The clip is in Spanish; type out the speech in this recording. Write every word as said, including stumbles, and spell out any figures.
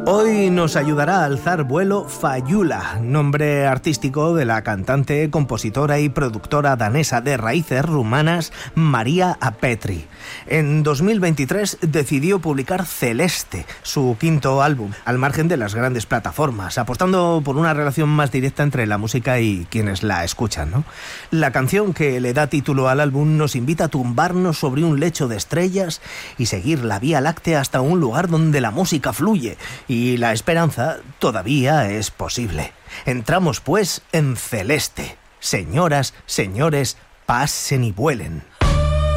Hoy nos ayudará a alzar vuelo Fayula, nombre artístico de la cantante, compositora y productora danesa de raíces rumanas María Apetri. En dos mil veintitrés decidió publicar Celeste, su quinto álbum, al margen de las grandes plataformas, apostando por una relación más directa entre la música y quienes la escuchan, ¿no? La canción que le da título al álbum nos invita a tumbarnos sobre un lecho de estrellas y seguir la Vía Láctea hasta un lugar donde la música fluye y la esperanza todavía es posible. Entramos pues en Celeste. Señoras, señores, pasen y vuelen.